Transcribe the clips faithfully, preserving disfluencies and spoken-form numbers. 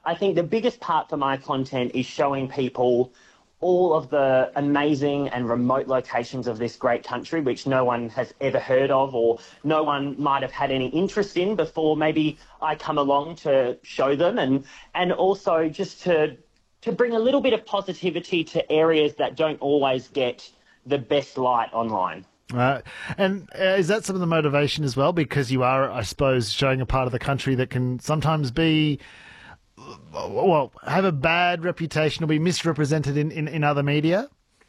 I think the biggest part for my content is showing people all of the amazing and remote locations of this great country, which no one has ever heard of or no one might have had any interest in before maybe I come along to show them, and and also just to to bring a little bit of positivity to areas that don't always get the best light online. Right. And uh, is that some of the motivation as well? Because you are, I suppose, showing a part of the country that can sometimes be, well, have a bad reputation or be misrepresented in, in, in other media?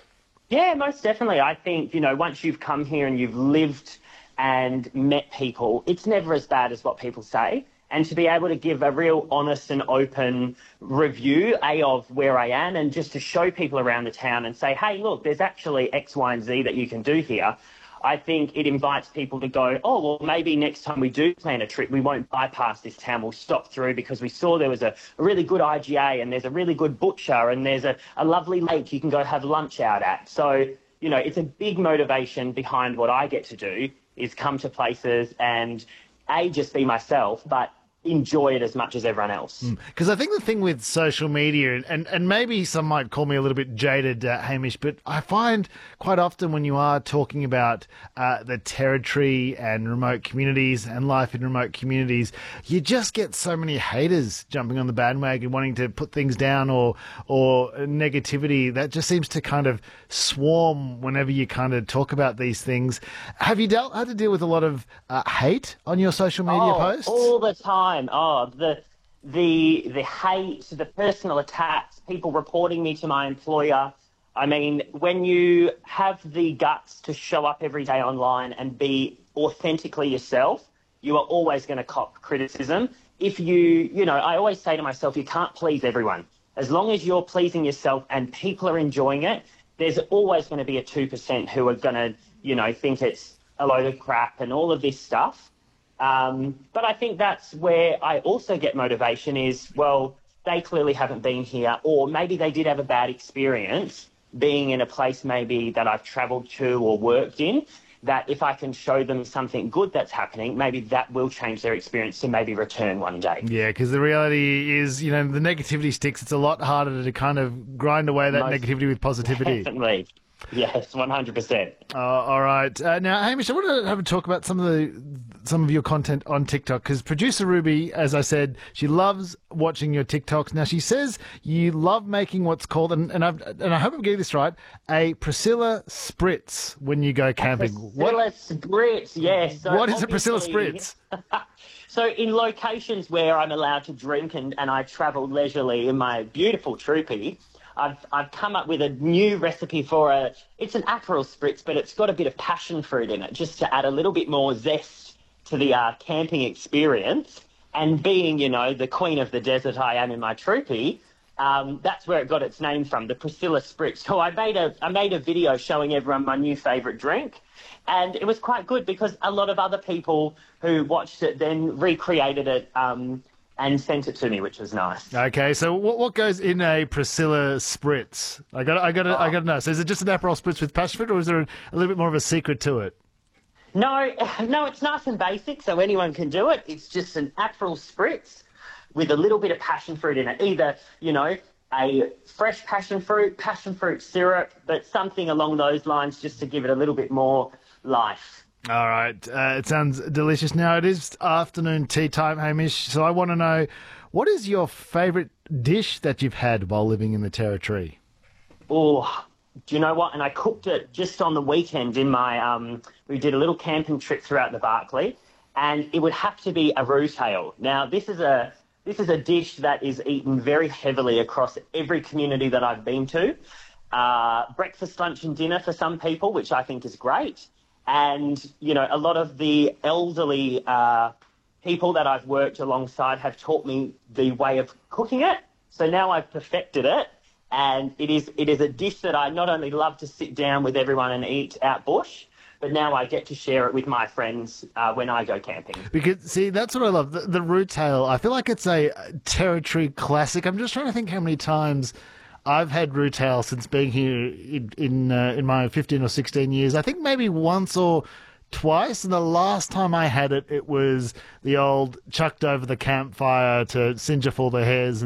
Yeah, most definitely. I think, you know, once you've come here and you've lived and met people, it's never as bad as what people say. And to be able to give a real honest and open review, A, of where I am, and just to show people around the town and say, hey, look, there's actually X, Y, and Z that you can do here. I think it invites people to go, oh, well, maybe next time we do plan a trip, we won't bypass this town. We'll stop through because we saw there was a, a really good I G A and there's a really good butcher and there's a, a lovely lake you can go have lunch out at. So, you know, it's a big motivation behind what I get to do is come to places and, A, just be myself, but enjoy it as much as everyone else. Because mm. I think the thing with social media, and, and maybe some might call me a little bit jaded, uh, Hamish, but I find quite often when you are talking about uh, the territory and remote communities and life in remote communities, you just get so many haters jumping on the bandwagon, wanting to put things down, or or negativity that just seems to kind of swarm whenever you kind of talk about these things. Have you dealt, had to deal with a lot of uh, hate on your social media oh, posts? All the time. Oh, the the the hate, the personal attacks, people reporting me to my employer. I mean, when you have the guts to show up every day online and be authentically yourself, you are always going to cop criticism. If you, you know, I always say to myself, you can't please everyone. As long as you're pleasing yourself and people are enjoying it, there's always going to be a two percent who are going to, you know, think it's a load of crap and all of this stuff. Um, but I think that's where I also get motivation is, well, they clearly haven't been here, or maybe they did have a bad experience being in a place maybe that I've travelled to or worked in, that if I can show them something good that's happening, maybe that will change their experience to maybe return one day. Yeah, because the reality is, you know, the negativity sticks. It's a lot harder to kind of grind away that Most negativity with positivity. Definitely. Yes, one hundred percent. Uh, all right. Uh, now, Hamish, I want to have a talk about some of the some of your content on TikTok, because producer Ruby, as I said, she loves watching your TikToks. Now, she says you love making what's called, and, and, I've, and I hope I'm getting this right, a Priscilla Spritz when you go camping. A Priscilla what? Spritz, yes. So what is a Priscilla Spritz? So in locations where I'm allowed to drink and, and I travel leisurely in my beautiful troopy, I've I've come up with a new recipe for a, it's an Aperol Spritz, but it's got a bit of passion fruit in it, just to add a little bit more zest to the uh, camping experience. And being, you know, the queen of the desert I am in my troopy, um, that's where it got its name from, the Priscilla Spritz. So I made a I made a video showing everyone my new favourite drink, and it was quite good because a lot of other people who watched it then recreated it um, and sent it to me, which was nice. Okay, so what what goes in a Priscilla Spritz? I got I got oh. I got to know. So is it just an Aperol Spritz with passion fruit, or is there a, a little bit more of a secret to it? No, no, it's nice and basic, so anyone can do it. It's just an Aperol Spritz with a little bit of passion fruit in it. Either, you know, a fresh passion fruit, passion fruit syrup, but something along those lines just to give it a little bit more life. All right. Uh, it sounds delicious. Now, it is afternoon tea time, Hamish, so I want to know, what is your favourite dish that you've had while living in the Territory? Oh, do you know what? And I cooked it just on the weekend in my, um, we did a little camping trip throughout the Barkly, and it would have to be a roux-tail. Now, this is a this is a dish that is eaten very heavily across every community that I've been to. Uh, breakfast, lunch and dinner for some people, which I think is great. And, you know, a lot of the elderly uh, people that I've worked alongside have taught me the way of cooking it. So now I've perfected it. And it is it is a dish that I not only love to sit down with everyone and eat out bush, but now I get to share it with my friends uh, when I go camping. Because, see, that's what I love. The, the roux-tail, I feel like it's a Territory classic. I'm just trying to think how many times I've had roux-tail since being here in in, uh, in my fifteen or sixteen years. I think maybe once or twice, and the last time I had it, it was the old chucked over the campfire to singe off all the hairs.